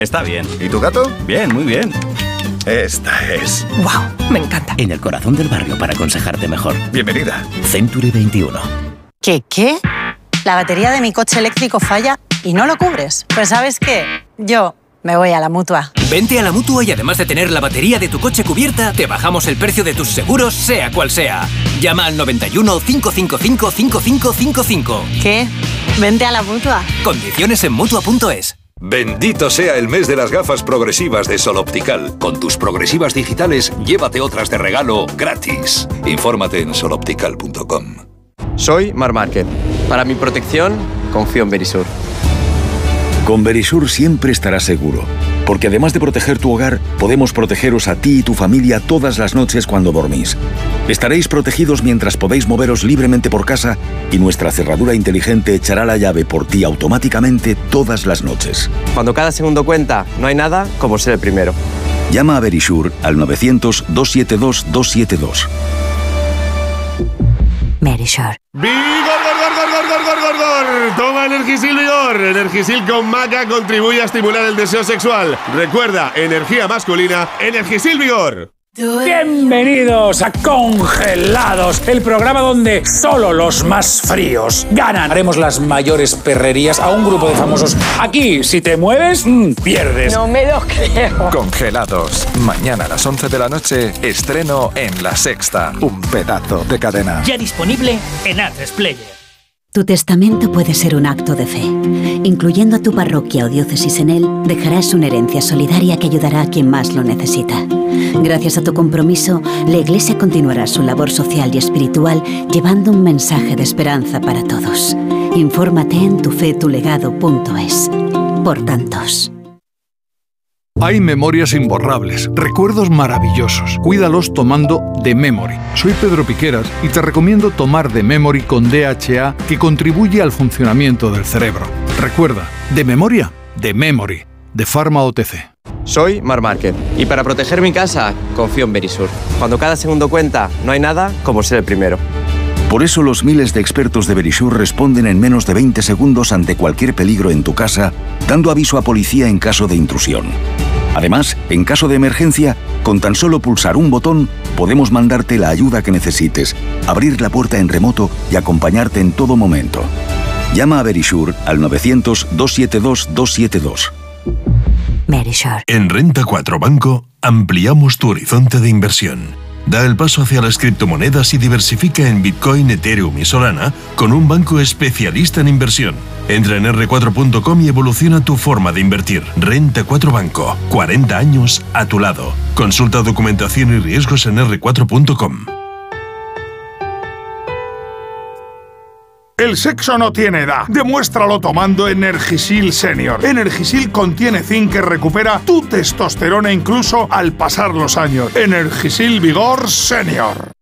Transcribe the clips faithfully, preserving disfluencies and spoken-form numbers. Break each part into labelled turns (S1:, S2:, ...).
S1: Está bien.
S2: ¿Y tu gato?
S1: Bien, muy bien.
S2: Esta es...
S3: ¡Wow! Me encanta.
S4: En el corazón del barrio para aconsejarte mejor.
S2: Bienvenida.
S4: Century veintiuno.
S5: ¿Qué, qué? La batería de mi coche eléctrico falla y no lo cubres. Pues ¿sabes qué? Yo me voy a la Mutua.
S6: Vente a la Mutua y además de tener la batería de tu coche cubierta, te bajamos el precio de tus seguros, sea cual sea. Llama al noventa y uno, cinco cinco cinco, cinco cinco cinco cinco.
S5: ¿Qué? Vente a la Mutua.
S6: Condiciones en Mutua punto es.
S7: Bendito sea el mes de las gafas progresivas de Sol Optical. Con tus progresivas digitales, llévate otras de regalo gratis. Infórmate en sol optical punto com.
S8: Soy Mar Márquez. Para mi protección, confío en Verisur.
S9: Con Verisur siempre estarás seguro, porque además de proteger tu hogar, podemos protegeros a ti y tu familia todas las noches cuando dormís. Estaréis protegidos mientras podéis moveros libremente por casa y nuestra cerradura inteligente echará la llave por ti automáticamente todas las noches.
S8: Cuando cada segundo cuenta, no hay nada como ser el primero.
S9: Llama a Verisur al novecientos, doscientos setenta y dos, doscientos setenta y dos.
S10: Verisur.
S11: ¡Vigor, gor, gor, gor, gor, gor, gor, gor! Toma Energisil Vigor. Energisil con maca contribuye a estimular el deseo sexual. Recuerda, energía masculina, Energisil Vigor.
S12: Bienvenidos a Congelados, el programa donde solo los más fríos ganan. Haremos las mayores perrerías a un grupo de famosos. Aquí, si te mueves, mmm, pierdes.
S10: No me lo creo.
S13: Congelados. Mañana a las once de la noche, estreno en La Sexta. Un pedazo de cadena.
S14: Ya disponible en A tres Player.
S15: Tu testamento puede ser un acto de fe. Incluyendo a tu parroquia o diócesis en él, dejarás una herencia solidaria que ayudará a quien más lo necesita. Gracias a tu compromiso, la Iglesia continuará su labor social y espiritual llevando un mensaje de esperanza para todos. Infórmate en tu fe tu legado punto es. Por tantos.
S16: Hay memorias imborrables, recuerdos maravillosos. Cuídalos tomando The Memory. Soy Pedro Piqueras y te recomiendo tomar The Memory con D H A, que contribuye al funcionamiento del cerebro. Recuerda, de memoria, The Memory, de Pharma O T C.
S8: Soy Mar Márquez y para proteger mi casa, confío en Verisur. Cuando cada segundo cuenta, no hay nada como ser el primero.
S9: Por eso los miles de expertos de Verisur responden en menos de veinte segundos ante cualquier peligro en tu casa, dando aviso a policía en caso de intrusión. Además, en caso de emergencia, con tan solo pulsar un botón, podemos mandarte la ayuda que necesites, abrir la puerta en remoto y acompañarte en todo momento. Llama a Verisur al novecientos, doscientos setenta y dos, doscientos setenta y dos.
S10: Verisur.
S17: En Renta cuatro Banco ampliamos tu horizonte de inversión. Da el paso hacia las criptomonedas y diversifica en Bitcoin, Ethereum y Solana con un banco especialista en inversión. Entra en erre cuatro punto com y evoluciona tu forma de invertir. Renta cuatro Banco. cuarenta años a tu lado. Consulta documentación y riesgos en erre cuatro punto com.
S18: El sexo no tiene edad. Demuéstralo tomando Energisil Senior. Energisil contiene zinc que recupera tu testosterona incluso al pasar los años. Energisil Vigor Senior.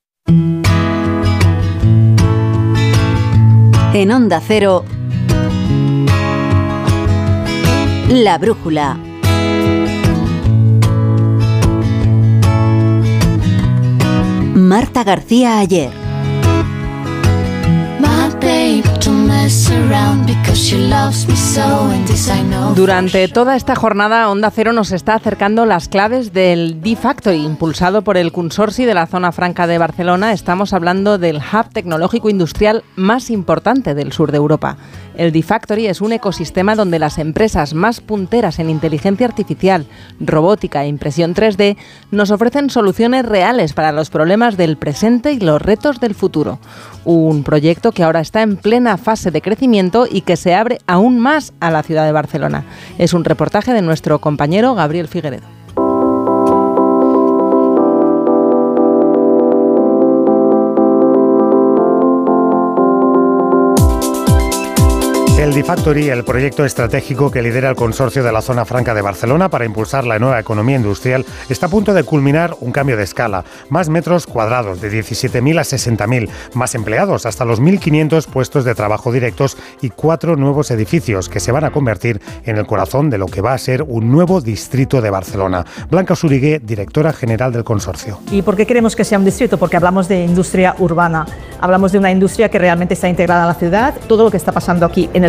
S15: En Onda Cero, La Brújula. Marta García Ayer.
S19: Durante toda esta jornada, Onda Cero nos está acercando las claves del D-Factory, impulsado por el Consorci de la Zona Franca de Barcelona. Estamos hablando del hub tecnológico industrial más importante del sur de Europa. El D-Factory es un ecosistema donde las empresas más punteras en inteligencia artificial, robótica e impresión tres D nos ofrecen soluciones reales para los problemas del presente y los retos del futuro. Un proyecto que ahora está en plena fase de crecimiento y que se abre aún más a la ciudad de Barcelona. Es un reportaje de nuestro compañero Gabriel Figueredo.
S20: El D-Factory, el proyecto estratégico que lidera el Consorcio de la Zona Franca de Barcelona para impulsar la nueva economía industrial, está a punto de culminar un cambio de escala. Más metros cuadrados, de diecisiete mil a sesenta mil, más empleados, hasta los mil quinientos puestos de trabajo directos y cuatro nuevos edificios que se van a convertir en el corazón de lo que va a ser un nuevo distrito de Barcelona. Blanca Surigué, directora general del consorcio.
S21: ¿Y por qué queremos que sea un distrito? Porque hablamos de industria urbana, hablamos de una industria que realmente está integrada a la ciudad. Todo lo que está pasando aquí en el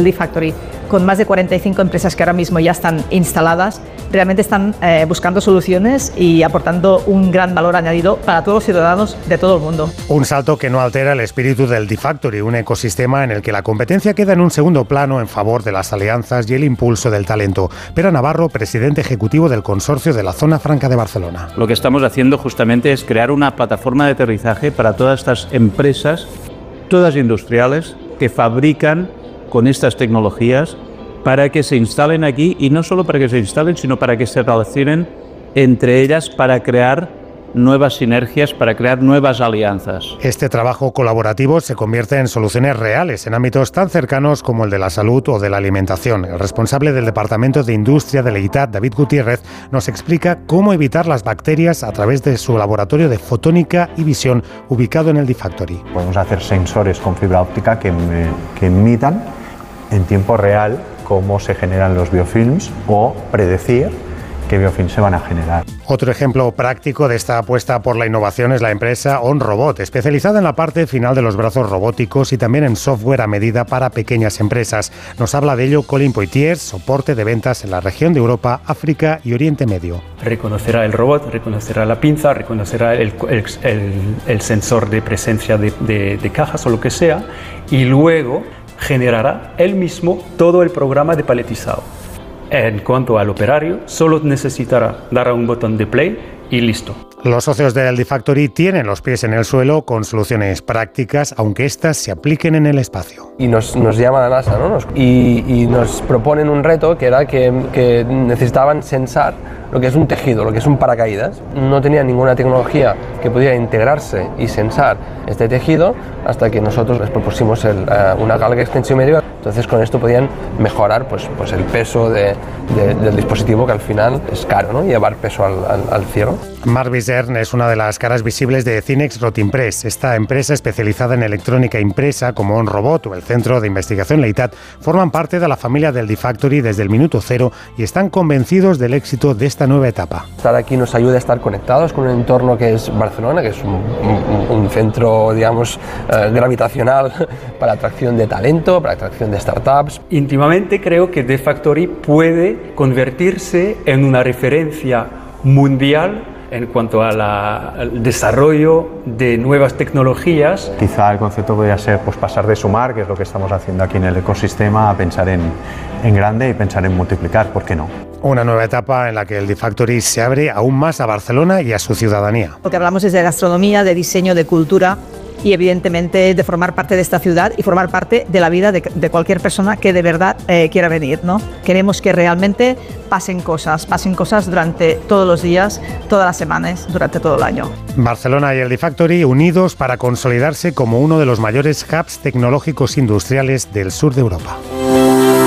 S21: el D-Factory, con más de cuarenta y cinco empresas que ahora mismo ya están instaladas, realmente están eh, buscando soluciones y aportando un gran valor añadido para todos los ciudadanos de todo el mundo.
S20: Un salto que no altera el espíritu del D-Factory, un ecosistema en el que la competencia queda en un segundo plano en favor de las alianzas y el impulso del talento. Pere Navarro, presidente ejecutivo del consorcio de la Zona Franca de Barcelona.
S1: Lo que estamos haciendo justamente es crear una plataforma de aterrizaje para todas estas empresas, todas industriales, que fabrican con estas tecnologías para que se instalen aquí, y no solo para que se instalen, sino para que se relacionen entre ellas para crear nuevas sinergias, para crear nuevas alianzas.
S20: Este trabajo colaborativo se convierte en soluciones reales en ámbitos tan cercanos como el de la salud o de la alimentación. El responsable del Departamento de Industria de la I T A D, David Gutiérrez, nos explica cómo evitar las bacterias a través de su laboratorio de fotónica y visión ubicado en el D-Factory.
S3: Podemos hacer sensores con fibra óptica que, que imitan en tiempo real cómo se generan los biofilms o predecir qué biofilms se van a generar.
S20: Otro ejemplo práctico de esta apuesta por la innovación es la empresa OnRobot, especializada en la parte final de los brazos robóticos y también en software a medida para pequeñas empresas. Nos habla de ello Colin Poitiers, soporte de ventas en la región de Europa, África y Oriente Medio.
S22: Reconocerá el robot, reconocerá la pinza, reconocerá el, el, el, el sensor de presencia de, de, de cajas o lo que sea, y luego generará él mismo todo el programa de paletizado. En cuanto al operario, solo necesitará dar a un botón de play y listo.
S20: Los socios del D-Factory tienen los pies en el suelo con soluciones prácticas, aunque éstas se apliquen en el espacio.
S23: Y nos, nos llama la NASA, ¿no? Nos, y, y nos proponen un reto que era que, que necesitaban sensar lo que es un tejido, lo que es un paracaídas. No tenían ninguna tecnología que pudiera integrarse y sensar este tejido hasta que nosotros les propusimos el, uh, una galga extensión medio. Entonces con esto podían mejorar pues, pues el peso de, de, del dispositivo, que al final es caro, ¿no? Llevar peso al, al, al cielo.
S20: Marc Bizern es una de las caras visibles de Cinex Rotimpress. Esta empresa especializada en electrónica impresa como OnRobot o el Centro de Investigación Leitat forman parte de la familia del D-Factory desde el minuto cero y están convencidos del éxito de esta nueva etapa.
S23: Estar aquí nos ayuda a estar conectados con un entorno que es Barcelona, que es un, un, un centro, digamos, eh, gravitacional para atracción de talento, para atracción de startups.
S22: Íntimamente creo que D-Factory puede convertirse en una referencia mundial en cuanto a la, al desarrollo de nuevas tecnologías.
S3: Quizá el concepto podría ser pues, pasar de sumar, que es lo que estamos haciendo aquí en el ecosistema, a pensar en, en grande y pensar en multiplicar, ¿por qué no?
S20: Una nueva etapa en la que el D-Factory se abre aún más a Barcelona y a su ciudadanía.
S21: Lo que hablamos es de gastronomía, de diseño, de cultura y evidentemente de formar parte de esta ciudad y formar parte de la vida de, de cualquier persona que de verdad eh, quiera venir, ¿no? Queremos que realmente pasen cosas, pasen cosas durante todos los días, todas las semanas, durante todo el año.
S20: Barcelona y el D-Factory unidos para consolidarse como uno de los mayores hubs tecnológicos industriales del sur de Europa.